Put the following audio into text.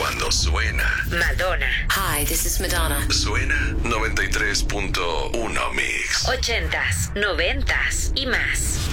Cuando suena Madonna. Hi, this is Madonna. Suena 93.1 Mix. 80s, 90s y más.